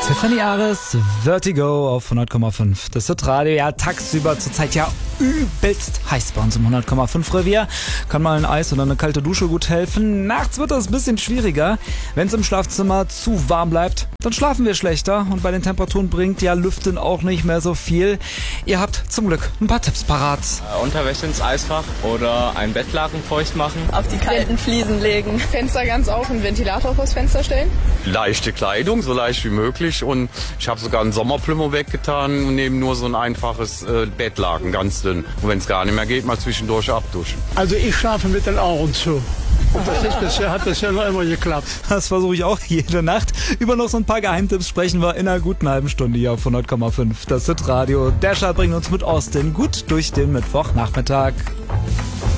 Tiffany Ares, Vertigo auf 100,5. Das wird Radio ja tagsüber zurzeit ja übelst heiß bei uns im 100,5 Revier. Kann mal ein Eis oder eine kalte Dusche gut helfen. Nachts wird das ein bisschen schwieriger. Wenn es im Schlafzimmer zu warm bleibt, dann schlafen wir schlechter. Und bei den Temperaturen bringt ja Lüften auch nicht mehr so viel. Ihr habt zum Glück ein paar Tipps parat. Unterwäsche ins Eisfach oder ein Bettlaken feucht machen. Auf die kalten Fliesen legen. Fenster ganz auf und Ventilator vors Fenster stellen. Leichte Kleidung, so leicht wie möglich. Und ich habe sogar einen Sommerplümer weggetan und nehme nur so ein einfaches Bettlaken, ganz dünn. Und wenn es gar nicht mehr geht, mal zwischendurch abduschen. Also ich schlafe mit den Augen zu. Und hat bisher noch immer geklappt. Das versuche ich auch jede Nacht. Über noch so ein paar Geheimtipps sprechen wir in einer guten halben Stunde hier auf 100,5. Das Hit Radio. Dasher bringt uns mit Austin gut durch den Mittwochnachmittag.